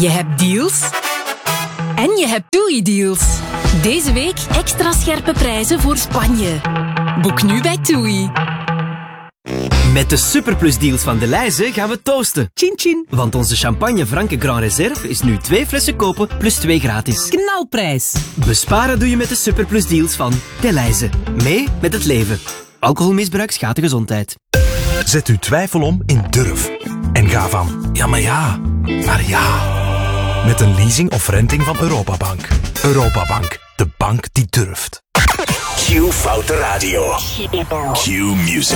Je hebt deals en je hebt TUI-deals. Deze week extra scherpe prijzen voor Spanje. Boek nu bij TUI. Met de superplusdeals van Delhaize gaan we toosten. Chin chin. Want onze champagne Franke Grand Reserve is nu 2 flessen kopen plus 2 gratis. Knalprijs. Besparen doe je met de superplusdeals van Delhaize. Mee met het leven. Alcoholmisbruik schaadt de gezondheid. Zet uw twijfel om in durf. En ga van ja, maar ja, naar ja. Met een leasing of renting van Europabank. Europabank, de bank die durft. Q Foute Radio. Q Music.